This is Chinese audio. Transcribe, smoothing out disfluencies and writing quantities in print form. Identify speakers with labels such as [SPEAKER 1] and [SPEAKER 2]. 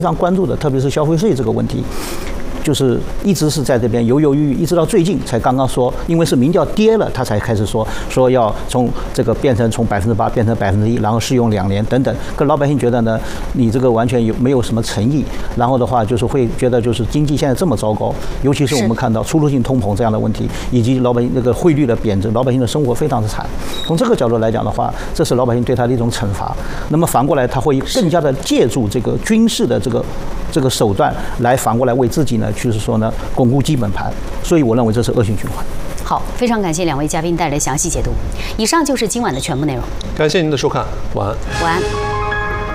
[SPEAKER 1] 常关注的，特别是消费税这个问题。就是一直是在这边犹犹豫豫，一直到最近才刚刚说，因为是民调跌了，他才开始说要从这个变成从8%变成1%，然后试用2年等等。可老百姓觉得呢，你这个完全没有什么诚意，然后的话就是会觉得就是经济现在这么糟糕，尤其是我们看到出入性通膨这样的问题，以及老百姓那个汇率的贬值，老百姓的生活非常的惨。从这个角度来讲的话，这是老百姓对他的一种惩罚。那么反过来，他会更加的借助这个军事的这个手段来反过来为自己呢，就是说呢巩固基本盘，所以我认为这是恶性循环。
[SPEAKER 2] 好，非常感谢2位嘉宾带来的详细解读。以上就是今晚的全部内容。
[SPEAKER 3] 感谢您的收看，晚安。
[SPEAKER 2] 晚安。